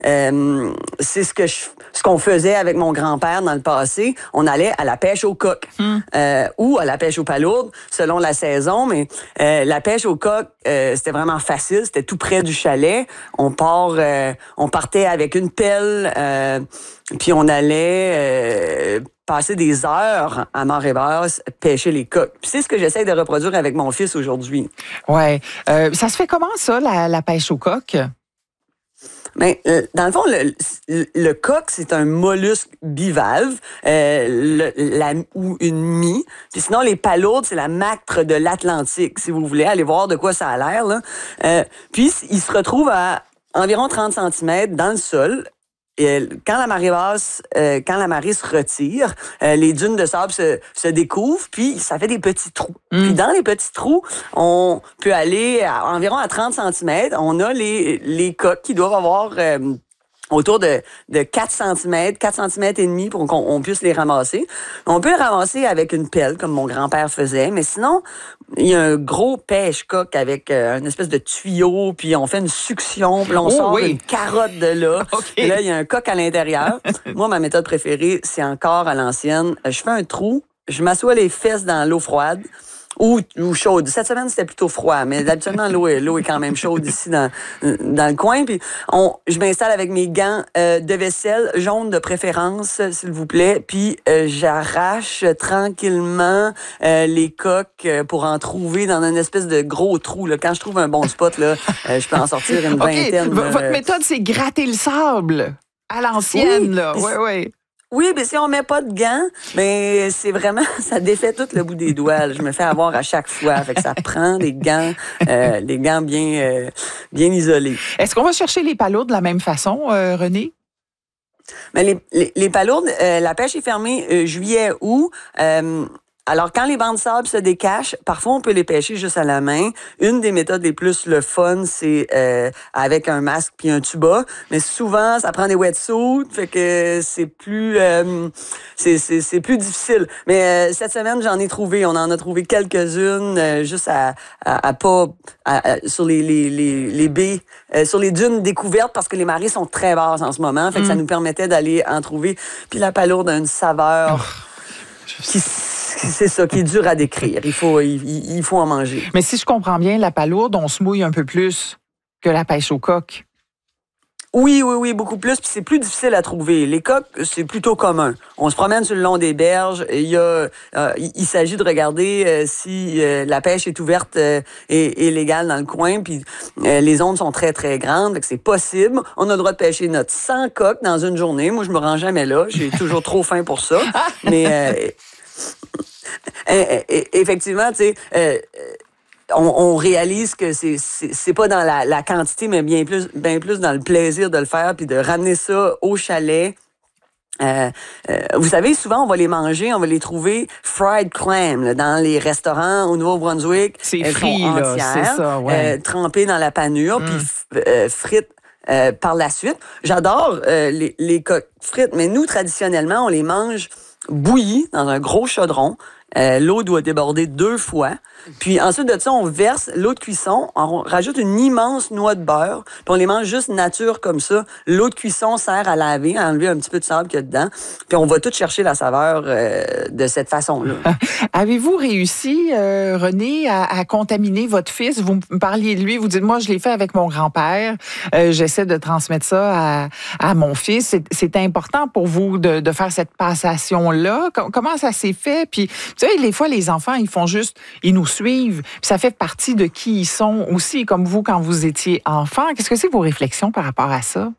c'est ce qu'on faisait avec mon grand-père dans le passé. On allait à la pêche au coq ou à la pêche aux palourdes, selon la saison. Mais la pêche au coq, c'était vraiment facile. C'était tout près du chalet. On partait avec une pelle, puis on allait passer des heures à marée basse, pêcher les coqs. Puis c'est ce que j'essaie de reproduire avec mon fils aujourd'hui. Ouais. Ça se fait comment, ça, la pêche au coq? Mais dans le fond, le coq, c'est un mollusque bivalve ou une mie. Puis sinon, les palourdes, c'est la mactre de l'Atlantique, si vous voulez aller voir de quoi ça a l'air, là. Puis, il se retrouve à environ 30 cm dans le sol. Et quand la marée basse, quand la marée se retire, les dunes de sable se découvrent, puis ça fait des petits trous. Puis dans les petits trous, on peut aller environ à 30 cm. On a les coqs qui doivent avoir autour de 4 cm, 4 cm et demi pour qu'on puisse les ramasser. On peut les ramasser avec une pelle, comme mon grand-père faisait, mais sinon, il y a un gros pêche-coq avec une espèce de tuyau, puis on fait une succion, puis on sort une carotte de là. Et là, il y a un coq à l'intérieur. Moi, ma méthode préférée, c'est encore à l'ancienne. Je fais un trou, je m'assois les fesses dans l'eau froide, ou chaude. Cette semaine, c'était plutôt froid, mais habituellement, l'eau est quand même chaude ici dans le coin. Puis je m'installe avec mes gants de vaisselle, jaunes de préférence, s'il vous plaît. Puis j'arrache tranquillement les coques pour en trouver dans une espèce de gros trou. Là. Quand je trouve un bon spot, là, je peux en sortir une vingtaine. Votre méthode, c'est gratter le sable à l'ancienne. Oui. Oui, mais si on met pas de gants, mais c'est vraiment, ça défait tout le bout des doigts. Là. Je me fais avoir à chaque fois. Fait que ça prend des gants bien isolés. Est-ce qu'on va chercher les palourdes de la même façon, René? Mais les palourdes, la pêche est fermée juillet-août. Alors, quand les bancs de sable se décachent, parfois, on peut les pêcher juste à la main. Une des méthodes les plus le fun, c'est avec un masque puis un tuba. Mais souvent, ça prend des wetsuits, fait que c'est plus difficile. Mais cette semaine, j'en ai trouvé. On en a trouvé quelques-unes juste sur les baies, sur les dunes découvertes parce que les marées sont très basses en ce moment. Fait que ça nous permettait d'aller en trouver. Puis la palourde a une saveur c'est ça, qui est dur à décrire. Il faut en manger. Mais si je comprends bien, la palourde, on se mouille un peu plus que la pêche au coq. Oui, beaucoup plus. Puis c'est plus difficile à trouver. Les coqs, c'est plutôt commun. On se promène sur le long des berges. Il s'agit de regarder si la pêche est ouverte et légale dans le coin. Puis les ondes sont très, très grandes. Donc c'est possible. On a le droit de pêcher notre 100 coqs dans une journée. Moi, je me rends jamais là. J'ai toujours trop faim pour ça. Mais effectivement, tu sais... On réalise que c'est pas dans la quantité, mais bien plus dans le plaisir de le faire puis de ramener ça au chalet. Vous savez, souvent, on va les manger, on va les trouver fried clam là, dans les restaurants au Nouveau-Brunswick. C'est frit, là, c'est ça, trempées dans la panure, puis frites par la suite. J'adore les coques frites, mais nous, traditionnellement, on les mange bouillis dans un gros chaudron. L'eau doit déborder 2 fois. Puis ensuite de ça, on verse l'eau de cuisson, on rajoute une immense noix de beurre, puis on les mange juste nature comme ça. L'eau de cuisson sert à laver, à enlever un petit peu de sable qu'il y a dedans. Puis on va tout chercher la saveur de cette façon-là. Avez-vous réussi, René, à contaminer votre fils? Vous me parliez de lui, vous dites, moi, je l'ai fait avec mon grand-père. J'essaie de transmettre ça à mon fils. C'est important pour vous de faire cette passation-là. Comment ça s'est fait? Puis, tu sais, des fois, les enfants, ils nous suivent. Puis ça fait partie de qui ils sont aussi, comme vous quand vous étiez enfant. Qu'est-ce que c'est vos réflexions par rapport à ça?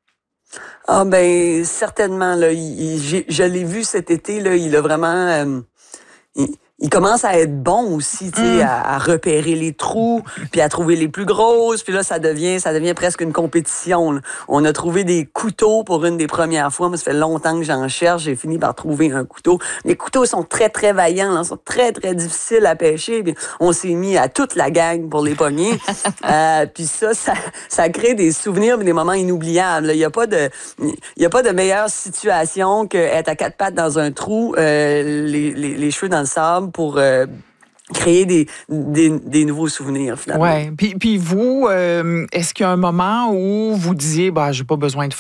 Ah ben certainement là, je l'ai vu cet été là, il a vraiment il commence à être bon aussi, tu sais, à repérer les trous, puis à trouver les plus grosses, puis là ça devient presque une compétition. Là. On a trouvé des couteaux pour une des premières fois, moi ça fait longtemps que j'en cherche, j'ai fini par trouver un couteau. Les couteaux sont très très vaillants, là, sont très très difficiles à pêcher, puis on s'est mis à toute la gang pour les pogner. Puis ça crée des souvenirs, mais des moments inoubliables. Il y a pas de meilleure situation que être à 4 pattes dans un trou, les cheveux dans le sable pour créer des nouveaux souvenirs, finalement. Oui. Puis vous, est-ce qu'il y a un moment où vous disiez, j'ai pas besoin de